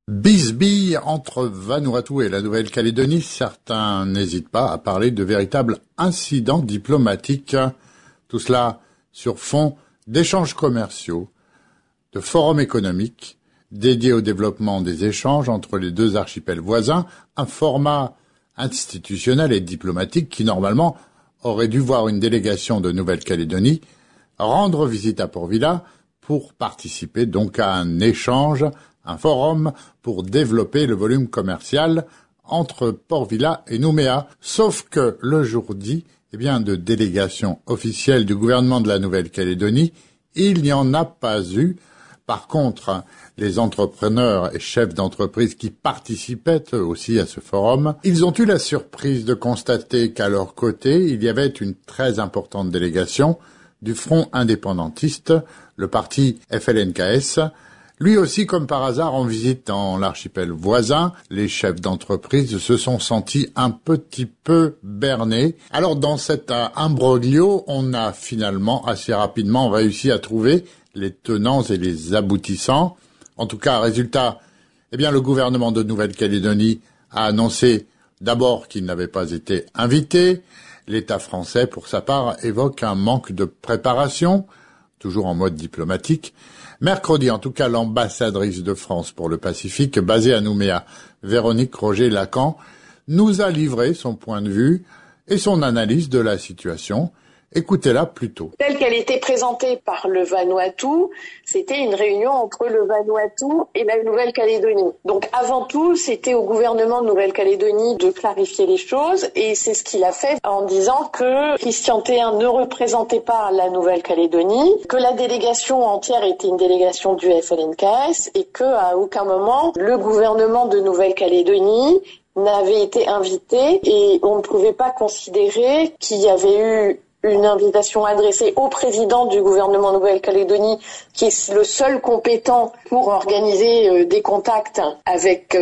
Bisbille entre Vanuatu et la Nouvelle-Calédonie, certains n'hésitent pas à parler de véritables incidents diplomatiques. Tout cela sur fond d'échanges commerciaux, de forums économiques dédiés au développement des échanges entre les deux archipels voisins, un format institutionnel et diplomatique qui normalement aurait dû voir une délégation de Nouvelle-Calédonie rendre visite à Port-Vila pour participer donc à un échange, un forum pour développer le volume commercial entre Port-Vila et Nouméa. Sauf que le jour dit, de délégation officielle du gouvernement de la Nouvelle-Calédonie, il n'y en a pas eu. Par contre, les entrepreneurs et chefs d'entreprise qui participaient eux aussi à ce forum, ils ont eu la surprise de constater qu'à leur côté, il y avait une très importante délégation du Front indépendantiste, le parti FLNKS, lui aussi, comme par hasard, en visite dans l'archipel voisin, les chefs d'entreprise se sont sentis un petit peu bernés. Alors, dans cet imbroglio, on a finalement assez rapidement réussi à trouver les tenants et les aboutissants. En tout cas, résultat, le gouvernement de Nouvelle-Calédonie a annoncé d'abord qu'il n'avait pas été invité. L'État français, pour sa part, évoque un manque de préparation, toujours en mode diplomatique. Mercredi, en tout cas, l'ambassadrice de France pour le Pacifique, basée à Nouméa, Véronique Roger-Lacan, nous a livré son point de vue et son analyse de la situation. Écoutez-la plutôt. Telle qu'elle était présentée par le Vanuatu, c'était une réunion entre le Vanuatu et la Nouvelle-Calédonie. Donc avant tout, c'était au gouvernement de Nouvelle-Calédonie de clarifier les choses et c'est ce qu'il a fait en disant que Christian Théin ne représentait pas la Nouvelle-Calédonie, que la délégation entière était une délégation du FLNKS et qu'à aucun moment le gouvernement de Nouvelle-Calédonie n'avait été invité et on ne pouvait pas considérer qu'il y avait eu une invitation adressée au président du gouvernement Nouvelle-Calédonie, qui est le seul compétent pour organiser des contacts avec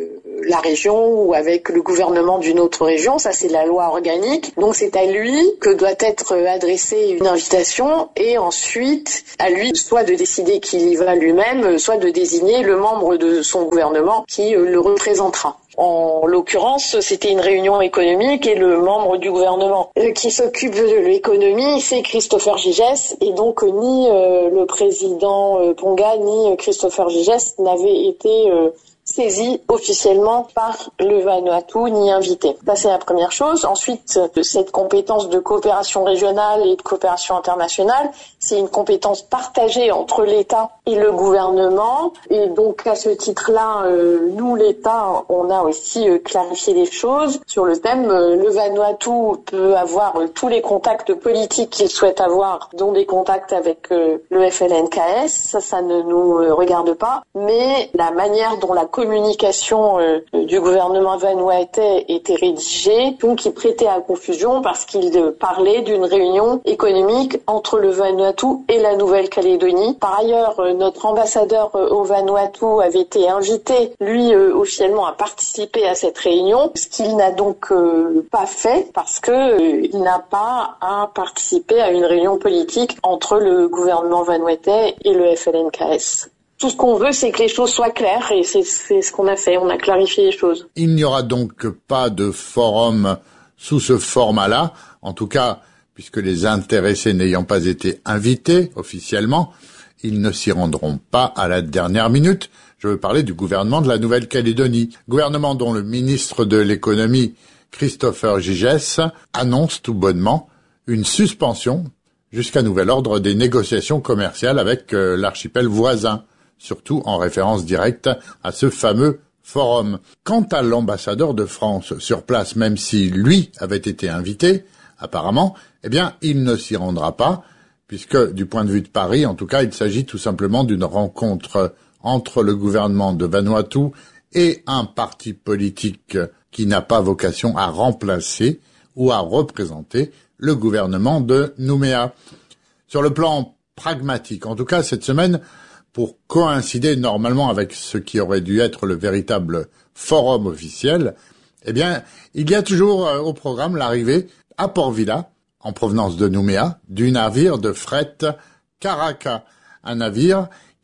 la région ou avec le gouvernement d'une autre région. Ça, c'est la loi organique. Donc, c'est à lui que doit être adressée une invitation et ensuite, à lui, soit de décider qu'il y va lui-même, soit de désigner le membre de son gouvernement qui le représentera. En l'occurrence, c'était une réunion économique et le membre du gouvernement qui s'occupe de l'économie, c'est Christopher Gigès. Et donc, ni le président Ponga, ni Christopher Gigès n'avaient été saisi officiellement par le Vanuatu ni invité. Ça, c'est la première chose. Ensuite, cette compétence de coopération régionale et de coopération internationale, c'est une compétence partagée entre l'État et le gouvernement. Et donc, à ce titre-là, nous, l'État, on a aussi clarifié les choses sur le thème. Le Vanuatu peut avoir tous les contacts politiques qu'il souhaite avoir, dont des contacts avec le FLNKS. Ça ne nous regarde pas. Mais la manière dont la communication du gouvernement vanuatais était rédigée, donc il prêtait à confusion parce qu'il parlait d'une réunion économique entre le Vanuatu et la Nouvelle-Calédonie. Par ailleurs, notre ambassadeur au Vanuatu avait été invité, lui, officiellement à participer à cette réunion, ce qu'il n'a donc pas fait parce que il n'a pas à participer à une réunion politique entre le gouvernement vanuatais et le FLNKS. Tout ce qu'on veut, c'est que les choses soient claires et c'est ce qu'on a fait. On a clarifié les choses. Il n'y aura donc pas de forum sous ce format-là. En tout cas, puisque les intéressés n'ayant pas été invités officiellement, ils ne s'y rendront pas à la dernière minute. Je veux parler du gouvernement de la Nouvelle-Calédonie. Gouvernement dont le ministre de l'économie, Christopher Gigès, annonce tout bonnement une suspension jusqu'à nouvel ordre des négociations commerciales avec l'archipel voisin, surtout en référence directe à ce fameux forum. Quant à l'ambassadeur de France sur place, même si lui avait été invité, apparemment, il ne s'y rendra pas, puisque du point de vue de Paris, en tout cas, il s'agit tout simplement d'une rencontre entre le gouvernement de Vanuatu et un parti politique qui n'a pas vocation à remplacer ou à représenter le gouvernement de Nouméa. Sur le plan pragmatique, en tout cas, cette semaine, pour coïncider normalement avec ce qui aurait dû être le véritable forum officiel, il y a toujours au programme l'arrivée à Port-Vila, en provenance de Nouméa, du navire de fret Karaka, un navire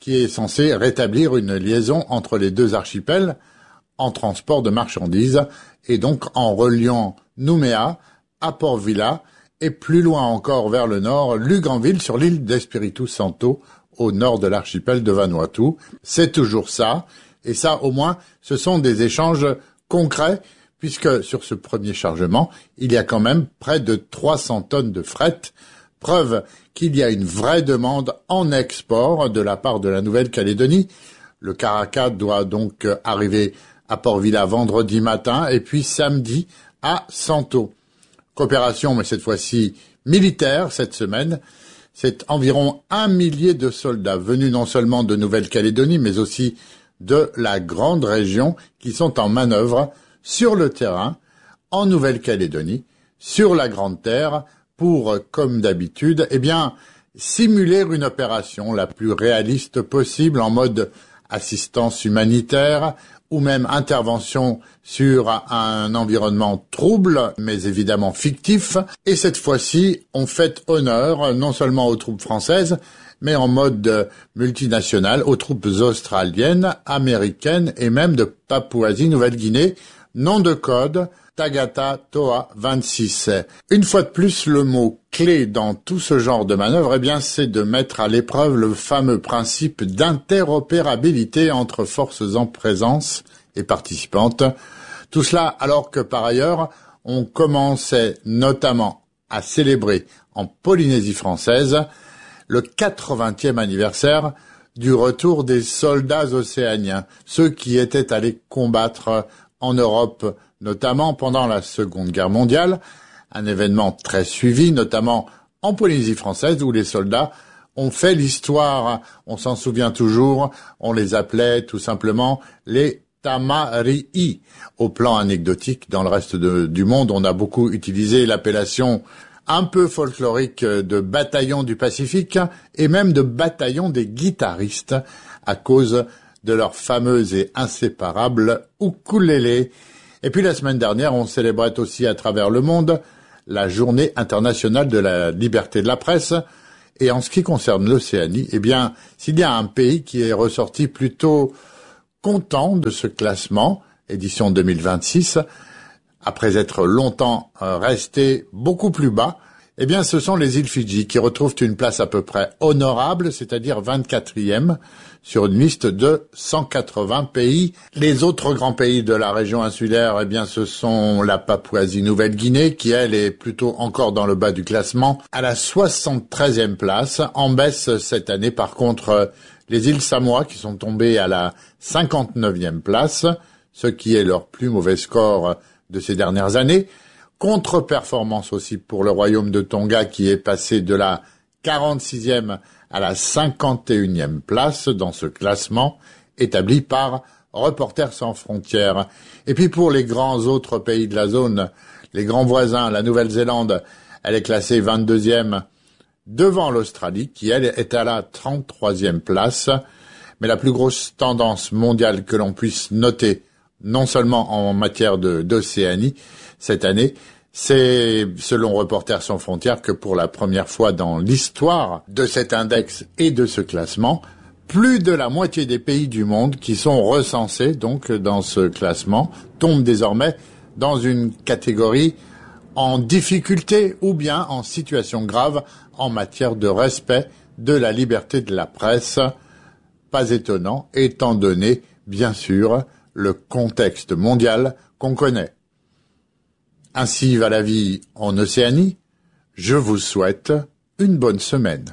qui est censé rétablir une liaison entre les deux archipels en transport de marchandises et donc en reliant Nouméa à Port Vila et plus loin encore vers le nord, Luganville sur l'île d'Espiritu Santo au nord de l'archipel de Vanuatu. C'est toujours ça, et ça au moins ce sont des échanges concrets puisque sur ce premier chargement, il y a quand même près de 300 tonnes de fret, preuve qu'il y a une vraie demande en export de la part de la Nouvelle-Calédonie. Le Caracat doit donc arriver à Port Vila vendredi matin et puis samedi à Santo. Coopération, mais cette fois-ci militaire cette semaine. C'est environ 1 millier de soldats venus non seulement de Nouvelle-Calédonie, mais aussi de la grande région qui sont en manœuvre sur le terrain, en Nouvelle-Calédonie, sur la Grande Terre, pour, comme d'habitude, simuler une opération la plus réaliste possible en mode assistance humanitaire ou même intervention sur un environnement trouble, mais évidemment fictif. Et cette fois-ci, on fait honneur non seulement aux troupes françaises, mais en mode multinational, aux troupes australiennes, américaines et même de Papouasie-Nouvelle-Guinée. Nom de code, Tagata Toa 26. Une fois de plus, le mot clé dans tout ce genre de manœuvre, c'est de mettre à l'épreuve le fameux principe d'interopérabilité entre forces en présence et participantes. Tout cela alors que par ailleurs, on commençait notamment à célébrer en Polynésie française le 80e anniversaire du retour des soldats océaniens, ceux qui étaient allés combattre en Europe, notamment pendant la Seconde Guerre mondiale, un événement très suivi, notamment en Polynésie française, où les soldats ont fait l'histoire. On s'en souvient toujours, on les appelait tout simplement les Tamarii. Au plan anecdotique, dans le reste du monde, on a beaucoup utilisé l'appellation un peu folklorique de bataillon du Pacifique et même de bataillon des guitaristes à cause de leur fameuse et inséparable ukulélé. Et puis la semaine dernière, on célébrait aussi à travers le monde la Journée internationale de la liberté de la presse. Et en ce qui concerne l'Océanie, s'il y a un pays qui est ressorti plutôt content de ce classement, édition 2026, après être longtemps resté beaucoup plus bas, ce sont les îles Fidji qui retrouvent une place à peu près honorable, c'est-à-dire 24e, sur une liste de 180 pays. Les autres grands pays de la région insulaire, ce sont la Papouasie-Nouvelle-Guinée, qui elle est plutôt encore dans le bas du classement, à la 73e place, en baisse cette année. Par contre, les îles Samoa, qui sont tombées à la 59e place, ce qui est leur plus mauvais score de ces dernières années. Contre-performance aussi pour le royaume de Tonga qui est passé de la 46e à la 51e place dans ce classement établi par Reporters sans frontières. Et puis pour les grands autres pays de la zone, les grands voisins, la Nouvelle-Zélande, elle est classée 22e devant l'Australie qui elle est à la 33e place. Mais la plus grosse tendance mondiale que l'on puisse noter, non seulement en matière d'Océanie, cette année, c'est, selon Reporters sans frontières, que pour la première fois dans l'histoire de cet index et de ce classement, plus de la moitié des pays du monde qui sont recensés donc dans ce classement tombent désormais dans une catégorie en difficulté ou bien en situation grave en matière de respect de la liberté de la presse. Pas étonnant, étant donné, bien sûr, le contexte mondial qu'on connaît. Ainsi va la vie en Océanie. Je vous souhaite une bonne semaine.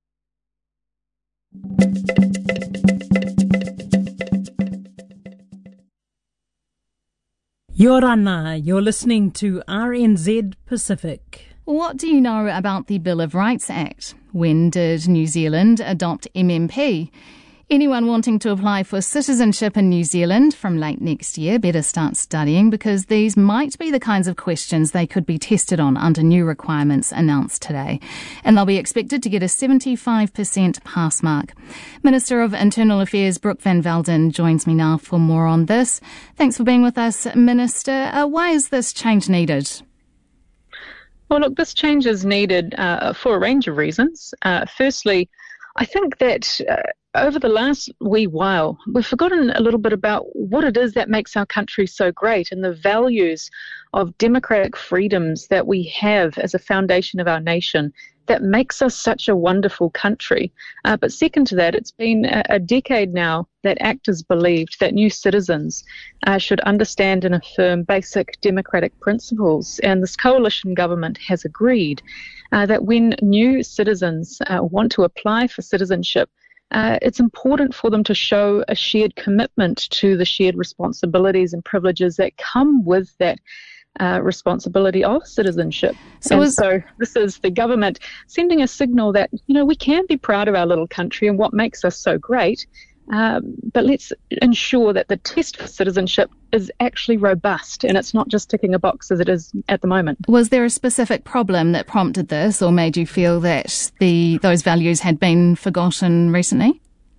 Yorana, you're listening to RNZ Pacific. What do you know about the Bill of Rights Act? When did New Zealand adopt MMP? Anyone wanting to apply for citizenship in New Zealand from late next year better start studying because these might be the kinds of questions they could be tested on under new requirements announced today. And they'll be expected to get a 75% pass mark. Minister of Internal Affairs Brooke Van Velden joins me now for more on this. Thanks for being with us, Minister. Why is this change needed? Well, look, this change is needed for a range of reasons. Firstly, I think that over the last wee while, we've forgotten a little bit about what it is that makes our country so great and the values of democratic freedoms that we have as a foundation of our nation that makes us such a wonderful country. But second to that, it's been a decade now that actors believed that new citizens should understand and affirm basic democratic principles. And this coalition government has agreed that when new citizens want to apply for citizenship, it's important for them to show a shared commitment to the shared responsibilities and privileges that come with that responsibility of citizenship. So this is the government sending a signal that, we can be proud of our little country and what makes us so great, but let's ensure that the test for citizenship is actually robust and it's not just ticking a box as it is at the moment. Was there a specific problem that prompted this or made you feel that those values had been forgotten recently?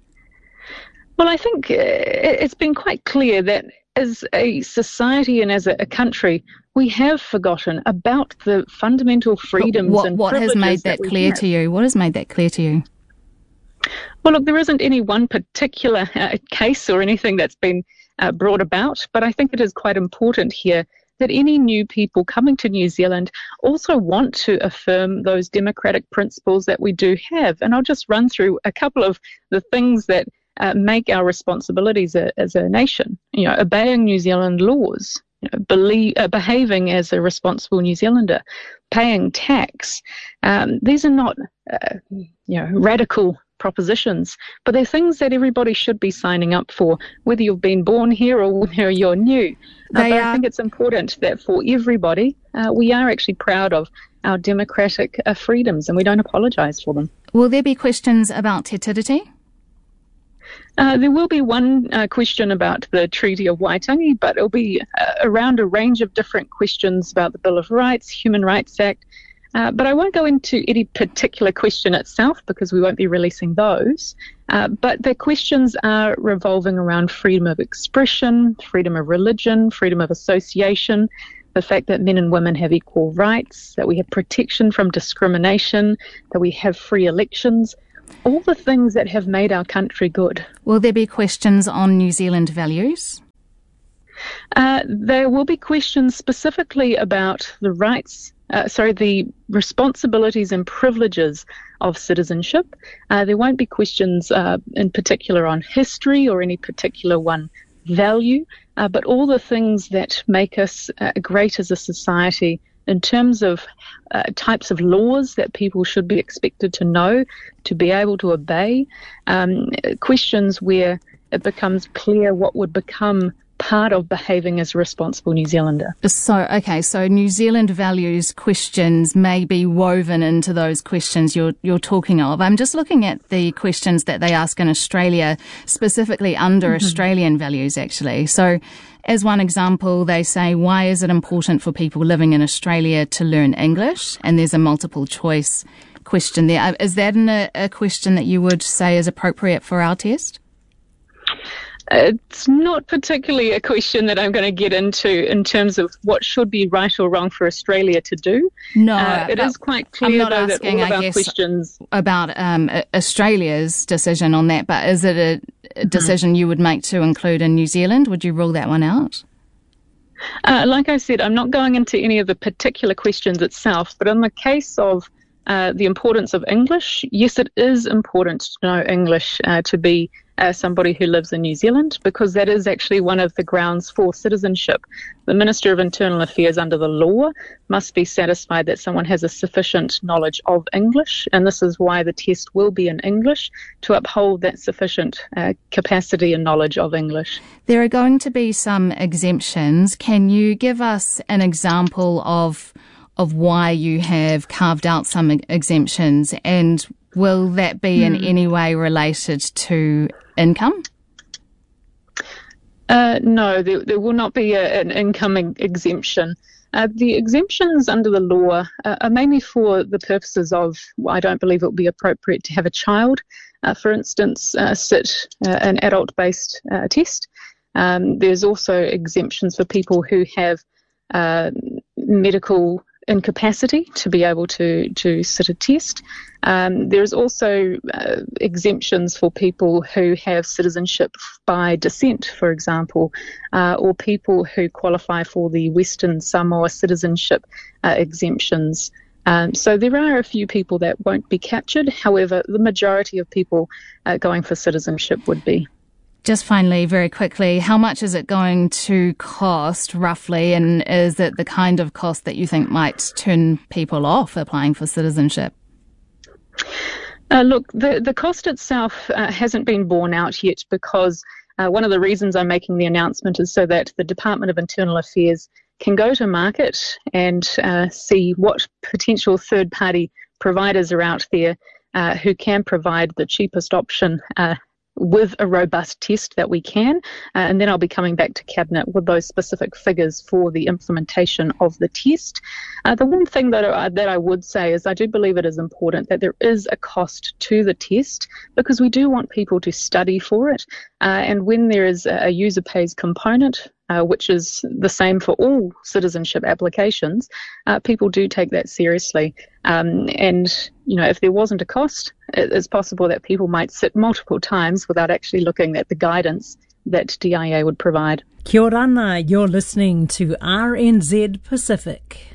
Well, I think it's been quite clear that as a society and as a country, we have forgotten about the fundamental freedoms and what privileges has made that clear to you? What has made that clear to you? Well, look, there isn't any one particular case or anything that's been brought about, but I think it is quite important here that any new people coming to New Zealand also want to affirm those democratic principles that we do have. And I'll just run through a couple of the things that make our responsibilities as a nation. Obeying New Zealand laws, behaving as a responsible New Zealander, paying tax. These are not, radical propositions, but they're things that everybody should be signing up for, whether you've been born here or whether you're new. But I think it's important that for everybody, we are actually proud of our democratic freedoms and we don't apologise for them. Will there be questions about Te Tiriti? There will be one question about the Treaty of Waitangi, but it'll be around a range of different questions about the Bill of Rights, Human Rights Act. But I won't go into any particular question itself because we won't be releasing those. But the questions are revolving around freedom of expression, freedom of religion, freedom of association, the fact that men and women have equal rights, that we have protection from discrimination, that we have free elections. All the things that have made our country good. Will there be questions on New Zealand values? There will be questions specifically about the the responsibilities and privileges of citizenship. There won't be questions in particular on history or any particular one value, but all the things that make us great as a society in terms of types of laws that people should be expected to know, to be able to obey, questions where it becomes clear what would become part of behaving as a responsible New Zealander. So New Zealand values questions may be woven into those questions you're talking of. I'm just looking at the questions that they ask in Australia, specifically under Australian values, actually. So as one example, they say, why is it important for people living in Australia to learn English? And there's a multiple choice question there. Is that a question that you would say is appropriate for our test? It's not particularly a question that I'm going to get into in terms of what should be right or wrong for Australia to do. No, it is quite clear, though, that all of our questions about Australia's decision on that, but is it a decision you would make to include in New Zealand? Would you rule that one out? Like I said, I'm not going into any of the particular questions itself, but in the case of the importance of English, yes, it is important to know English to be somebody who lives in New Zealand, because that is actually one of the grounds for citizenship. The Minister of Internal Affairs under the law must be satisfied that someone has a sufficient knowledge of English, and this is why the test will be in English, to uphold that sufficient capacity and knowledge of English. There are going to be some exemptions. Can you give us an example of why you have carved out some exemptions, and will that be in any way related to income? No, there will not be an income exemption. The exemptions under the law are mainly for the purposes of, I don't believe it would be appropriate to have a child, for instance, sit an adult-based test. There's also exemptions for people who have medical incapacity to be able to sit a test. There's also exemptions for people who have citizenship by descent, for example, or people who qualify for the Western Samoa citizenship exemptions. So there are a few people that won't be captured. However, the majority of people going for citizenship would be. Just finally, very quickly, how much is it going to cost roughly, and is it the kind of cost that you think might turn people off applying for citizenship? Look, the cost itself hasn't been borne out yet, because one of the reasons I'm making the announcement is so that the Department of Internal Affairs can go to market and see what potential third-party providers are out there who can provide the cheapest option with a robust test that we can, and then I'll be coming back to Cabinet with those specific figures for the implementation of the test. The one thing that I would say is I do believe it is important that there is a cost to the test, because we do want people to study for it, and when there is a user pays component, which is the same for all citizenship applications, people do take that seriously. And, you know, if there wasn't a cost, it's possible that people might sit multiple times without actually looking at the guidance that DIA would provide. Kia ora, you're listening to RNZ Pacific.